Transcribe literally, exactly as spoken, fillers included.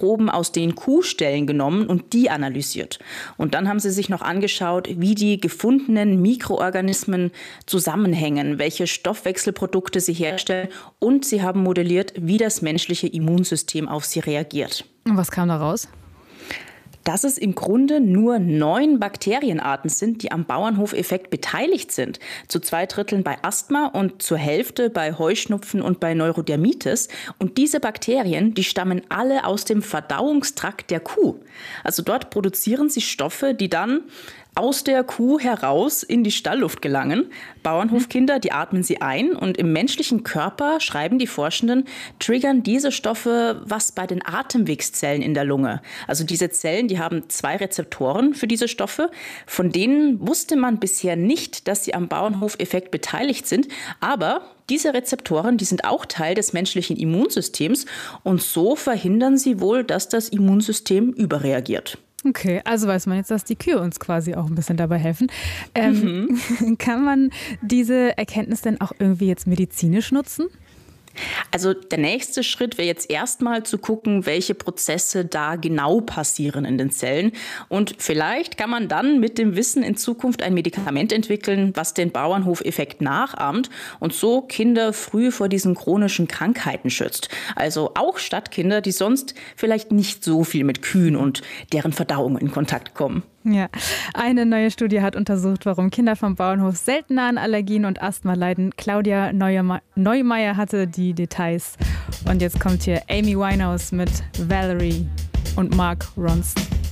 Proben aus den Kuhställen genommen und die analysiert. Und dann haben sie sich noch angeschaut, wie die gefundenen Mikroorganismen zusammenhängen, welche Stoffwechselprodukte sie herstellen und sie haben modelliert, wie das menschliche Immunsystem auf sie reagiert. Und was kam da raus? Dass es im Grunde nur neun Bakterienarten sind, die am Bauernhofeffekt beteiligt sind. Zu zwei Dritteln bei Asthma und zur Hälfte bei Heuschnupfen und bei Neurodermitis. Und diese Bakterien, die stammen alle aus dem Verdauungstrakt der Kuh. Also dort produzieren sie Stoffe, die dann aus der Kuh heraus in die Stallluft gelangen. Bauernhofkinder, die atmen sie ein und im menschlichen Körper, schreiben die Forschenden, triggern diese Stoffe was bei den Atemwegszellen in der Lunge. Also diese Zellen, die haben zwei Rezeptoren für diese Stoffe. Von denen wusste man bisher nicht, dass sie am Bauernhofeffekt beteiligt sind. Aber diese Rezeptoren, die sind auch Teil des menschlichen Immunsystems und so verhindern sie wohl, dass das Immunsystem überreagiert. Okay, also weiß man jetzt, dass die Kühe uns quasi auch ein bisschen dabei helfen. Ähm, mhm. Kann man diese Erkenntnis denn auch irgendwie jetzt medizinisch nutzen? Also der nächste Schritt wäre jetzt erstmal zu gucken, welche Prozesse da genau passieren in den Zellen. Und vielleicht kann man dann mit dem Wissen in Zukunft ein Medikament entwickeln, was den Bauernhofeffekt nachahmt und so Kinder früh vor diesen chronischen Krankheiten schützt. Also auch Stadtkinder, die sonst vielleicht nicht so viel mit Kühen und deren Verdauung in Kontakt kommen. Ja, eine neue Studie hat untersucht, warum Kinder vom Bauernhof seltener an Allergien und Asthma leiden. Claudia Neumeier hatte die Details. Und jetzt kommt hier Amy Winehouse mit Valerie und Mark Ronson.